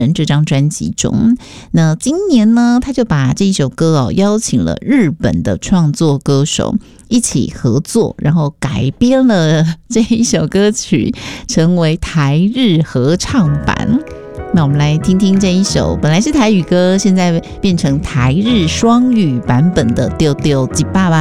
这张专辑中。那今年呢，他就把这一首歌邀请了日本的创作歌手一起合作，然后改编了这一首歌曲，成为台日合唱版。那我们来听听这一首本来是台语歌，现在变成台日双语版本的《丢丢吉爸爸》。